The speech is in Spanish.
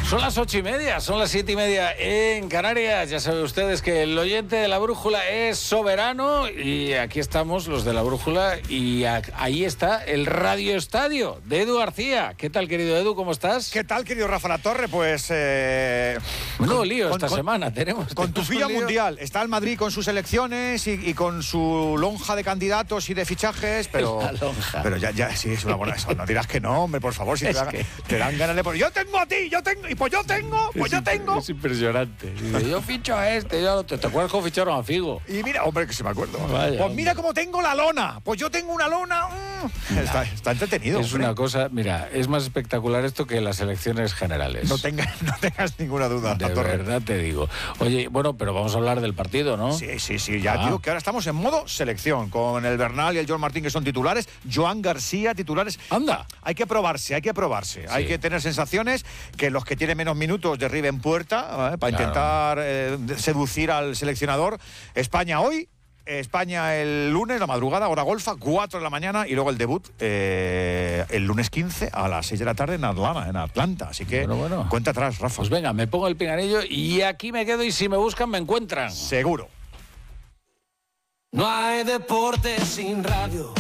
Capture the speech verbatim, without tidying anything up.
Son las ocho y media, son las siete y media en Canarias. Ya saben ustedes que el oyente de la brújula es soberano y aquí estamos los de la brújula y a, ahí está el Radio Estadio de Edu García. ¿Qué tal, querido Edu? ¿Cómo estás? ¿Qué tal, querido Rafa La Torre? Pues... Eh, no lío con, esta con, semana tenemos. Con tu fila mundial. Está el Madrid con sus elecciones y, y con su lonja de candidatos y de fichajes, pero... La lonja. Pero ya, ya, sí, es una buena... Eso, no dirás que no, hombre, por favor, si te dan, que... te dan ganas de... Yo tengo a ti, yo tengo... Y pues yo tengo, pues es yo tengo. Es impresionante. Dice, yo ficho a este, yo te, ¿te acuerdas cómo ficharon a Figo? Y mira, hombre, que se me acuerdo. Vaya, pues mira hombre. cómo tengo la lona. Pues yo tengo una lona. Mm. Está, está entretenido. Es hombre. una cosa, mira, es más espectacular esto que las elecciones generales. No tengas, no tengas ninguna duda. De verdad te digo. Oye, bueno, pero vamos a hablar del partido, ¿no? Sí, sí, sí. Ya ah. digo que ahora estamos en modo selección, con el Bernal y el Joan Martín, que son titulares, Joan García, titulares. Anda. Hay que probarse, hay que probarse. Sí. Hay que tener sensaciones que los que tienen menos minutos derriben puerta, ¿eh? Para claro. intentar eh, seducir al seleccionador. España hoy. España el lunes, la madrugada, hora golfa, cuatro de la mañana, y luego el debut eh, el lunes quince a las seis de la tarde en Atlanta, en Atlanta. Así que bueno, bueno. cuenta atrás, Rafa. Pues venga, me pongo el pinganillo y aquí me quedo y si me buscan me encuentran. Seguro. No hay deporte sin radio.